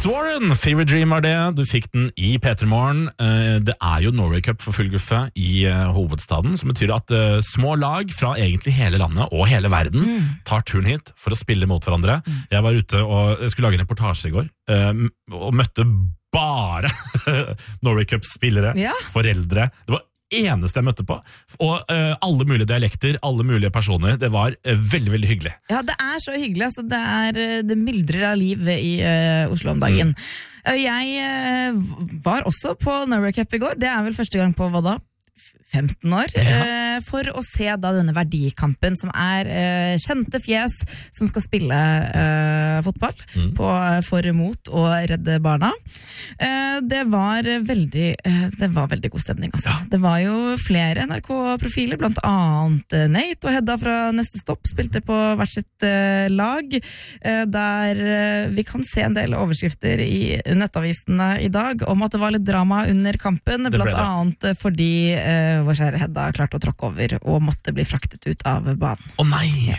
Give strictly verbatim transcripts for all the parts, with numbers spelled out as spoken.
Alex Warren, Fever Dream var det. Du fikk den i P tre Morgen. Det er jo Norway Cup for full guffe i hovedstaden, som betyr at små lag fra egentlig hele landet og hele verden mm. tar turen hit for å spille mot hverandre. Mm. Jeg var ute og skulle lage en reportasje i går, og møtte bare Norway Cup-spillere, ja. Foreldre. Det var eneste jeg møtte på, og uh, alle mulige dialekter, alle mulige personer. Det var uh, veldig, veldig hyggelig. Ja, det er så hyggelig. Altså, det, er, det myldrer av liv i uh, Oslo om dagen. Mm. Uh, jeg uh, var også på Norway Cup i går. Det er vel første gang på hva da? femten år, ja. eh, for å se da denne verdikampen som er eh, kjente fjes som skal spille eh, fotball mm. på, for mot og redde barna. Eh, det var veldig eh, det var veldig god stemning, altså. Ja. Det var jo flere N R K-profiler, blant annet eh, Nate og Hedda fra Neste Stopp spilte på hvert sitt eh, lag, eh, der eh, vi kan se en del overskrifter i nettavisene i dag om at det var litt drama under kampen, blant annet fordi eh, vår kjære Hedda klarte å tråkke over og måtte bli fraktet ut av banen. Å nei!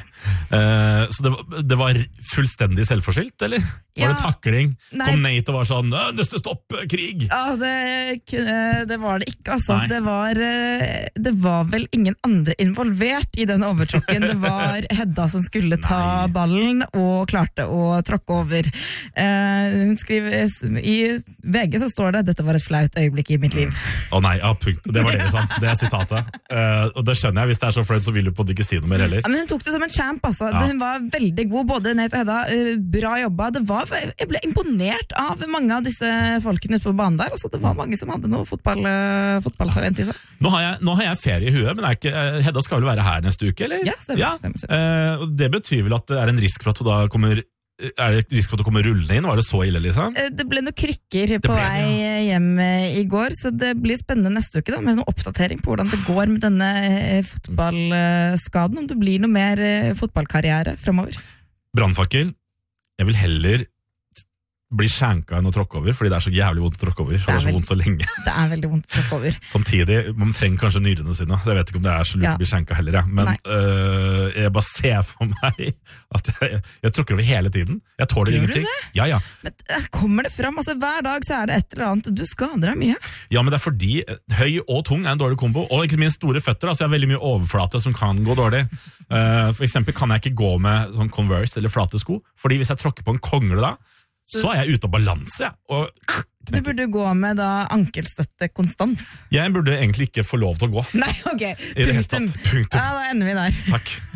Uh, så det, det var fullstendig selvforskyldt, eller? Var ja, det takling? Nei. Kom Nate og var sånn, neste stopp, krig! Ja, det, det var det ikke, altså. Det var, det var vel ingen andre involvert i den overtråkken. Det var Hedda som skulle ta nei. ballen og klarte å tråkke over. Uh, hun skriver, i V G så står det, dette var et flaut øyeblikk i mitt liv. Å oh, nei, ja, punkt. Det var det sånn. Det er sitatet. Uh, og det skjønner jeg, hvis det er så flaut, så vil du på ikke si noe mer heller. Ja, men hun tok det som en champ, altså. Ja. Hun var veldig god, både Nate og Hedda. Uh, bra jobba. Det var, jeg ble imponert av mange av disse folkene ute på banen der. Altså, det var mange som hadde noe fotball, uh, fotballtalent i seg. Nå har, jeg, nå har jeg ferie i huet, men er ikke, uh, Hedda skal vel være her neste uke, eller? Ja, stemmer. Ja. stemmer, stemmer. Uh, det betyr vel at det er en risk for at hun da kommer Er det risk for at du kommer rullende inn? Var det så ille, liksom? Det ble noen krykker på vei ja. hjem i går, så det blir spennende neste uke da, med noen oppdatering på hvordan det går med denne fotballskaden, om det blir noe mer fotballkarriere fremover. Brannfakkel. Jeg vil heller bli skjenka enn å tråkke over, fordi det er så jævlig vondt å tråkke over, og det er, det er så vondt så lenge. Det er veldig vondt å tråkke over. Samtidig, man trenger kanskje nyrene sine, så jeg vet ikke om det er så lurt ja. å bli skjenka heller, ja. Men øh, jeg bare ser for meg at jeg, jeg tråkker over hele tiden. Jeg tåler Gjør ingenting. Ja, ja. Men kommer det frem? Altså, hver dag så er det et eller annet. Du skader deg mye. Ja, men det er fordi høy og tung er en dårlig kombo, og ikke minst store føtter, altså jeg har veldig mye overflate som kan gå dårlig. Uh, for eksempel kan jeg ikke gå med sånn Converse eller flate sko, fordi hvis jeg tråkker på en kongle da, så er jeg ute av balanse, og du burde gå med da ankelstøtte konstant. Jeg burde egentlig ikke få lov til å gå. Nei, ok. I det hele tatt. Punktum. Ja, da ender vi der. Takk.